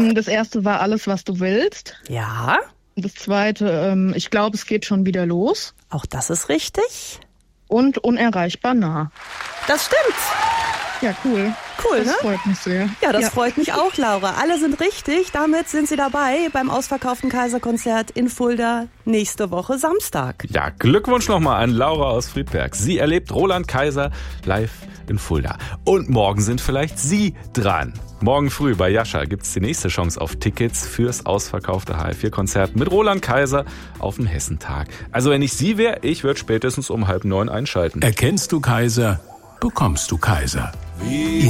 Das erste war Alles, was du willst. Ja. Das zweite, ich glaube, es geht schon wieder los. Auch das ist richtig. Und Unerreichbar nah. Das stimmt. Ja, cool. Cool, das ne? Freut mich sehr. Ja, das freut mich auch, Laura. Alle sind richtig. Damit sind Sie dabei beim ausverkauften Kaiser-Konzert in Fulda nächste Woche Samstag. Ja, Glückwunsch nochmal an Laura aus Friedberg. Sie erlebt Roland Kaiser live in Fulda. Und morgen sind vielleicht Sie dran. Morgen früh bei Jascha gibt's die nächste Chance auf Tickets fürs ausverkaufte HR4-Konzert mit Roland Kaiser auf dem Hessentag. Also wenn ich Sie wäre, ich würde spätestens um 8:30 einschalten. Erkennst du Kaiser, bekommst du Kaiser.